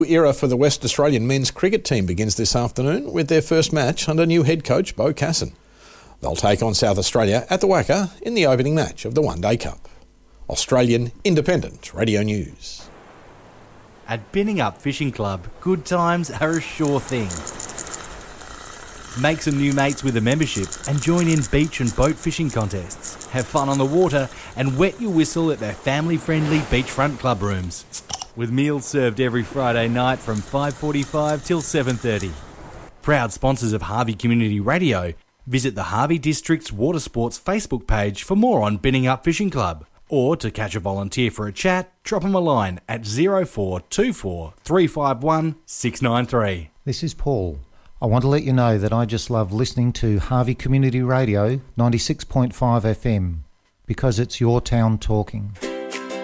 Era for the West Australian men's cricket team begins this afternoon with their first match under new head coach Beau Casson. They'll take on South Australia at the WACA in the opening match of the One Day Cup. Australian Independent Radio News. At Binning Up Fishing Club, good times are a sure thing. Make some new mates with a membership and join in beach and boat fishing contests. Have fun on the water and wet your whistle at their family-friendly beachfront club rooms. With meals served every Friday night from 5:45 till 7:30. Proud sponsors of Harvey Community Radio. Visit the Harvey District's Water Sports Facebook page for more on Binning Up Fishing Club. Or to catch a volunteer for a chat, drop them a line at 0424 351 693. This is Paul. I want to let you know that I just love listening to Harvey Community Radio 96.5 FM because it's your town talking.